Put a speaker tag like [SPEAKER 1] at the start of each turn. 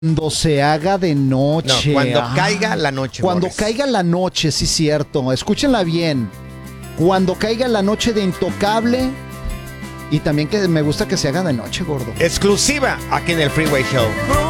[SPEAKER 1] Cuando se haga de noche.
[SPEAKER 2] No, cuando caiga la noche,
[SPEAKER 1] Cuando
[SPEAKER 2] Morris.
[SPEAKER 1] caiga la noche, sí, cierto. Escúchenla bien. Cuando caiga la noche de Intocable. Y también que me gusta que se haga de noche, gordo.
[SPEAKER 2] Exclusiva aquí en el Freeway Show.